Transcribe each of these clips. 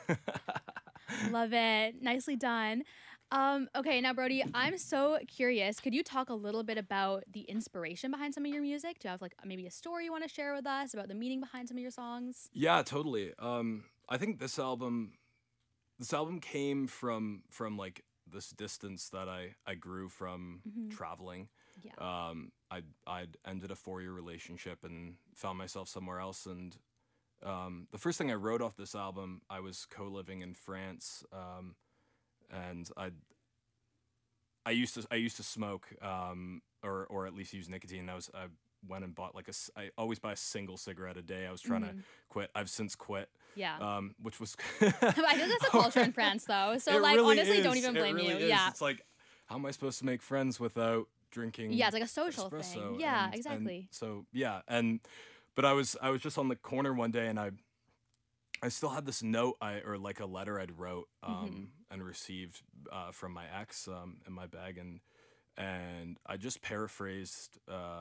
Love it. Nicely done. Okay, now Brody, I'm so curious. Could you talk a little bit about the inspiration behind some of your music? Do you have like maybe a story you want to share with us about the meaning behind some of your songs? Yeah, totally. I think this album came from like this distance that I grew from Hmm. traveling. Yeah. I'd ended a 4-year relationship and found myself somewhere else. And the first thing I wrote off this album, I was co-living in France, and I used to smoke, or at least use nicotine. I went and bought like I always buy a single cigarette a day. I was trying to Hmm. quit. I've since quit, Yeah. which was I think that's a culture in France though. So it like really honestly, don't is. even It blame really you. is. Yeah. It's like, how am I supposed to make friends without Yeah, drinking it's like a social thing. espresso? Yeah, And exactly. so yeah, but I was just on the corner one day, and I still had this note, or like a letter I'd wrote, Hmm. and received, from my ex, in my bag, and I just paraphrased,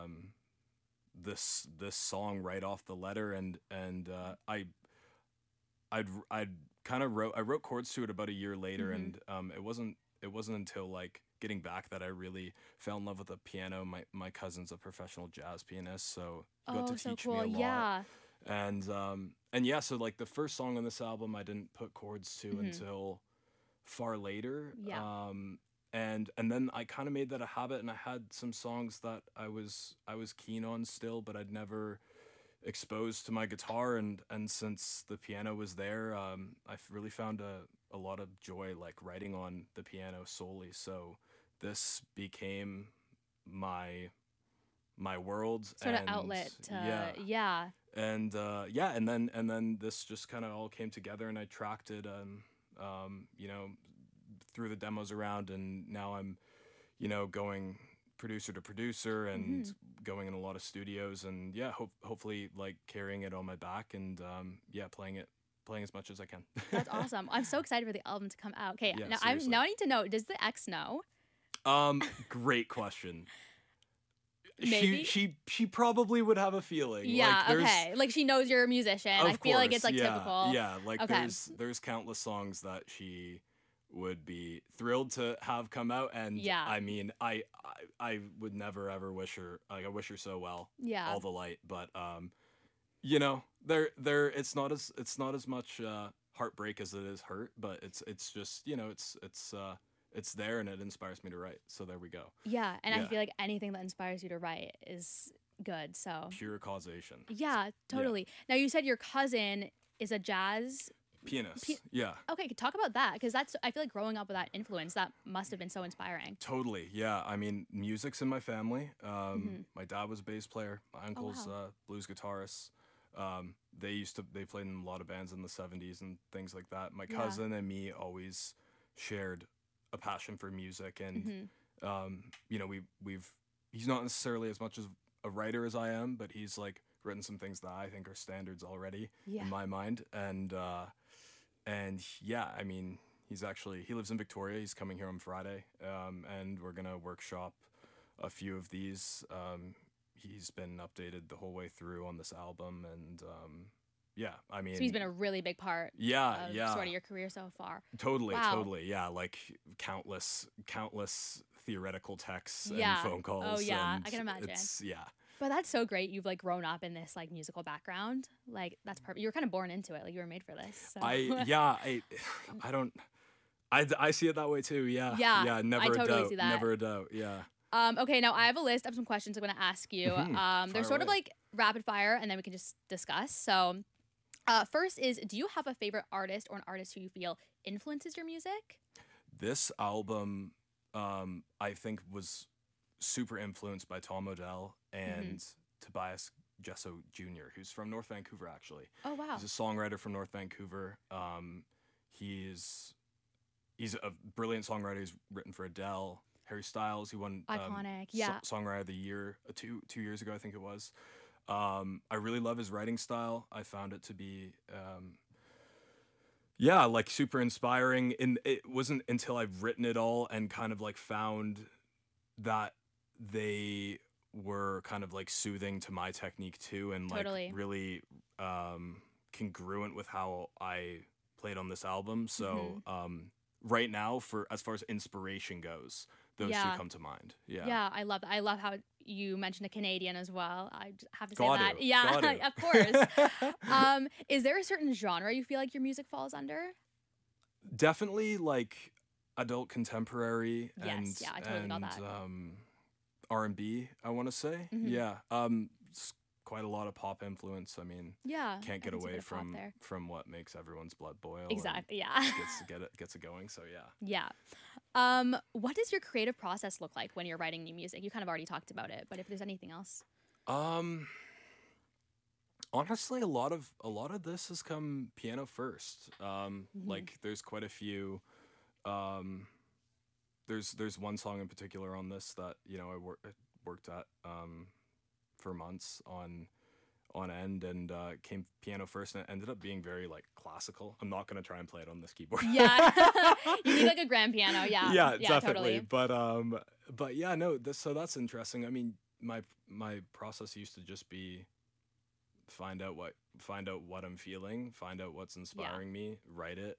this song right off the letter, and I'd kind of wrote chords to it about a year later, Hmm. and it wasn't until like getting back that I really fell in love with the piano. My cousin's a professional jazz pianist, so he got to Oh, so teach me cool. a lot. Yeah. And yeah, so like the first song on this album I didn't put chords to Hmm. until far later. Yeah. And then I kind of made that a habit, and I had some songs that I was keen on still, but I'd never exposed to my guitar. And since the piano was there, I've really found a lot of joy like writing on the piano solely. So this became my my world. Sort of And outlet yeah, to yeah. yeah, and then this just kind of all came together, and I tracked it, you know, threw the demos around, and now I'm, going producer to producer, and Hmm. going in a lot of studios, and yeah, hopefully like carrying it on my back, and yeah, playing as much as I can. That's awesome. I'm so excited for the album to come out. Okay, Yeah, now seriously. I need to know, does the ex know? Great question. she Maybe? she she probably would have a feeling, like Yeah, there's. okay. Like she knows you're a musician. I Of feel like it's course, like yeah, typical. yeah. Like Okay. there's countless songs that she would be thrilled to have come out, and Yeah. I mean, I would never ever wish her, like, I wish her so well, Yeah. all the light, but there it's not as much heartbreak as it is hurt, but it's just, it's there, and it inspires me to write. So there we go. Yeah, and I Yeah, feel like anything that inspires you to write is good. So, pure causation. yeah, Yeah, totally. Now you said your cousin is a jazz pianist. P- Yeah. Okay, talk about that because that's I feel like growing up with that influence that must have been so inspiring. Totally. Yeah. I mean, music's in my family. Hmm. My dad was a bass player. My Oh uncle's wow. blues guitarist. They played in a lot of bands in the 70s and things like that. My Yeah. cousin and me always shared a passion for music, and Hmm. he's not necessarily as much as a writer as I am, but he's like written some things that I think are standards already Yeah. in my mind. And yeah, I mean, he lives in Victoria. He's coming here on Friday, and we're gonna workshop a few of these. He's been updated the whole way through on this album, and yeah, I So he's mean, been a really big part yeah, of yeah, sort of your career so far. totally, Wow. totally, yeah, like countless theoretical texts and Yeah. phone Oh calls, yeah, and I can imagine. it's yeah, But that's so great. You've like grown up in this like musical background. Like that's perfect. You were kind of born into it. Like you were made for this. So I yeah, I don't. I see it that way too. Yeah, yeah, yeah. I Never a totally doubt. see that. Never a doubt. Yeah. Okay, now I have a list of some questions I'm going to ask you. They're Fire sort of away. like rapid fire, and then we can just discuss. So, first is, do you have a favorite artist or an artist who you feel influences your music? This album, I think, was super influenced by Tom Odell Hmm. and Tobias Jesso Jr., who's from North Vancouver, actually. Oh wow, He's a songwriter from North Vancouver. He's he's a brilliant songwriter. He's written for Adele, Harry Styles. He won, iconic. Yeah. Songwriter of the Year, 2 years ago, I think it was. I really love his writing style. I found it to be, yeah, like super inspiring. And it wasn't until I've written it all and kind of like found that they were kind of like soothing to my technique too, and like Totally. really, congruent with how I played on this album. So Mhm. right now, for as far as inspiration goes, those two Yeah. come to mind. Yeah. Yeah, I love that. I love how you mentioned a Canadian as well. Have to say Got that. to. Yeah, Got of course. to. Is there a certain genre you feel like your music falls under? Definitely like adult contemporary Yes, yeah, I totally got and that. R&B, I want to say. Hmm. Yeah. Quite a lot of pop influence. I mean, Yeah, can't I get can see a away bit of pop there. from what makes everyone's blood boil and Exactly. Yeah. gets it going. So yeah. Yeah. What does your creative process look like when you're writing new music? You kind of already talked about it, but if there's anything else. Um Honestly, a lot of this has come piano first. Hmm. Like there's quite a few um there's one song in particular on this that, you know, worked at for months on end, and came piano first, and it ended up being very like classical. I'm not gonna try and play it on this keyboard. Yeah. You need like a grand piano. Yeah. Yeah, Yeah, definitely. totally. But yeah, no, so that's interesting. I mean, my process used to just be find out what I'm feeling, find out what's Yeah. inspiring me, write it,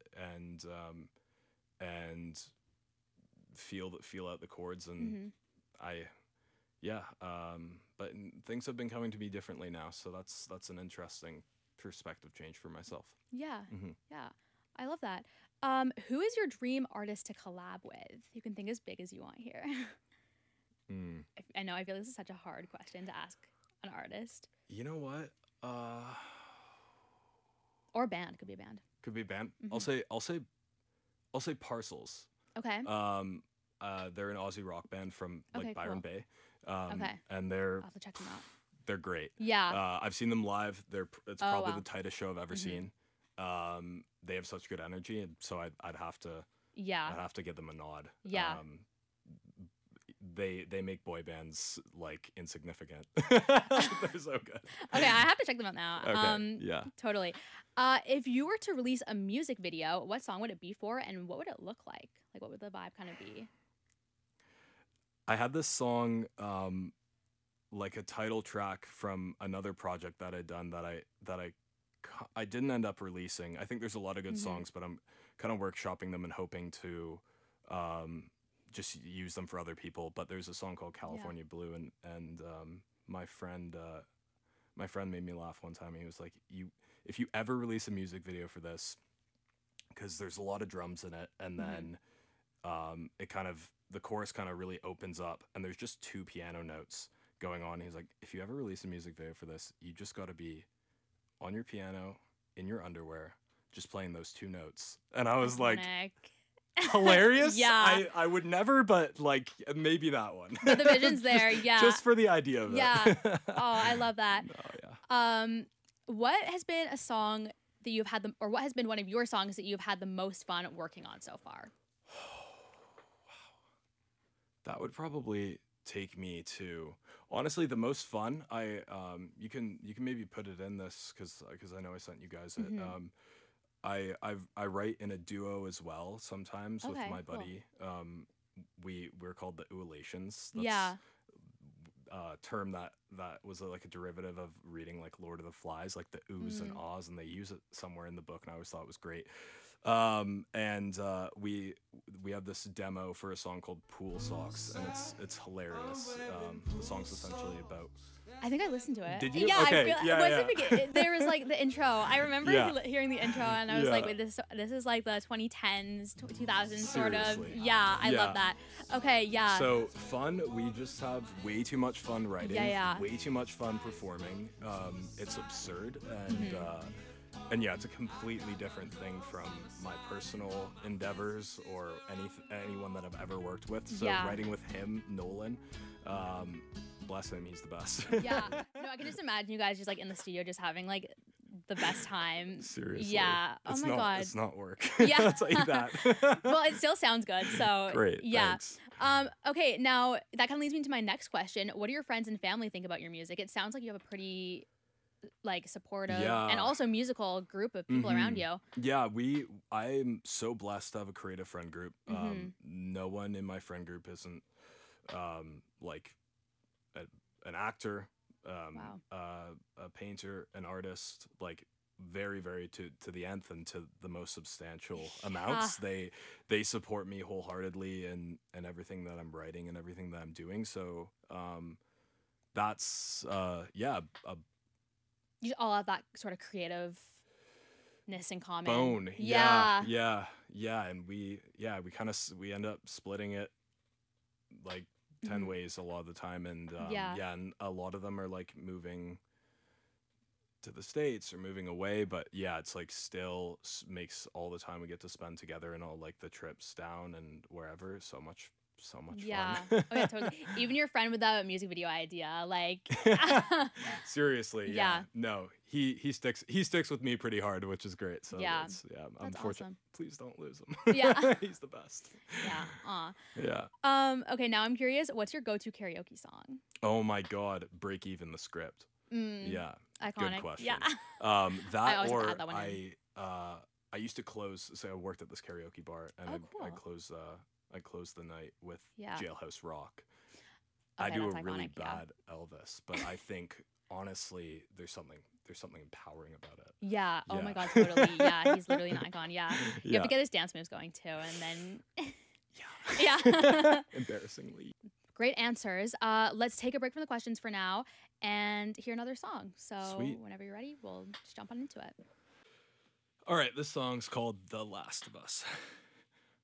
and feel out the chords, and Hmm. I yeah, but things have been coming to me differently now, so that's an interesting perspective change for myself. Yeah. Hmm. Yeah. I love that. Who is your dream artist to collab with? You can think as big as you want here. Mm. I know, I feel this is such a hard question to ask an artist You know what? or a band. Could be a band. Could be a band. Hmm. I'll say Parcels. Okay. Um, they're an Aussie rock band from like Okay, Byron cool. Bay, Okay. and I'll have to check them out. they're great. Yeah. I've seen them live. It's Oh, probably wow. the tightest show I've ever Hmm. seen. They have such good energy, and so I'd have to Yeah. I'd have to give them a nod. Yeah. They make boy bands like insignificant. They're so good. Okay, I have to check them out now. Okay. Yeah. Totally. If you were to release a music video, what song would it be for, and what would it look like? Like, what would the vibe kind of be? I had this song, like a title track from another project that I'd done I didn't end up releasing. I think there's a lot of good Hmm. songs, but I'm kind of workshopping them and hoping to um, just use them for other people. But there's a song called Yeah. California Blue, and my friend made me laugh one time. He was like, "You, if you ever release a music video for this, because there's a lot of drums in it, and Hmm. then it kind of the chorus kind of really opens up, and there's just two piano notes going on. He's like, if you ever release a music video for this, you just got to be on your piano in your underwear, just playing those two notes." And I was like, Iconic. hilarious. Yeah. I would never, but like maybe that one. But the vision's there. Yeah. Just for the idea of it. Yeah. Oh, I love that. Oh yeah. What has been a song that you've had or what has been one of your songs that you've had the most fun working on so far? That would probably take me to honestly the most fun. You can maybe put it in this because I know I sent you guys it. Hmm. I write in a duo as well sometimes with Okay, my cool. buddy. We're called the Oolations. Yeah. Term that was like a derivative of reading like Lord of the Flies, like the oohs and Mm. ahs, and they use it somewhere in the book, and I always thought it was great. And we have this demo for a song called Pool Socks, and it's hilarious. The song's essentially about. I think I listened to it. Did you? Yeah, Okay, I feel yeah, was yeah. the there was like the intro. I remember Yeah. hearing the intro and I was like, Yeah. wait, this is like the 2010s, 2000s sort of. Seriously. Yeah, I Yeah. love that. Okay, yeah. So fun. We just have way too much fun writing. Yeah. Way too much fun performing. It's absurd, Mm-hmm. and yeah, it's a completely different thing from my personal endeavors or anyone that I've ever worked with. So Yeah. writing with him, Nolan, bless him, he's the best. Yeah. No, I can just imagine you guys just like in the studio just having like the best time. Seriously. Yeah. Oh It's my not, God. It's not work. Yeah. I'll tell you that. Well, it still sounds good. So Great. yeah. Thanks. Okay, now that kind of leads me into my next question. What do your friends and family think about your music? It sounds like you have a pretty like supportive Yeah. and also musical group of people around you. Yeah, I'm so blessed to have a creative friend group. Mhm. No one in my friend group isn't like an actor, Wow. a painter, an artist. Like very, very to the nth and to the most substantial Yeah. amounts. They support me wholeheartedly and everything that I'm writing and everything that I'm doing. So that's yeah, a You all have that sort of creativeness in common. bone. Yeah, Yeah. yeah, yeah. And we kind of we end up splitting it like 10 Mhm. ways a lot of the time. And Yeah. yeah, and a lot of them are like moving to the States or moving away. But yeah, it's like still makes all the time we get to spend together and all like the trips down and wherever so much Yeah. fun. Oh yeah, totally. Even your friend with that music video idea, like Seriously, yeah. yeah. No, he sticks with me pretty hard, which is great. So Yeah. that's yeah, I'm That's fortunate. awesome. Please don't lose Yeah. him. He's the best. Yeah. Aw. Yeah. Okay, now I'm curious, what's your go-to karaoke song? Oh my God, break even the script. Mm, Yeah, good iconic. Yeah. question. I That always have to or add that one in. I used to close. So I worked at this karaoke bar, and Oh, I cool. closed the night with Yeah. Jailhouse Rock. I Okay, do a that's really iconic. Yeah. bad Elvis, but I think honestly, there's something empowering about it. Yeah. Oh my Yeah. God, totally. Yeah, he's literally an icon. Yeah. You have Yeah. to get his dance moves going too, and then Yeah. yeah. Embarrassingly. Great answers. Let's take a break from the questions for now and hear another song. So Sweet. whenever you're ready, we'll just jump on into it. All right, this song's called "The Last of Us."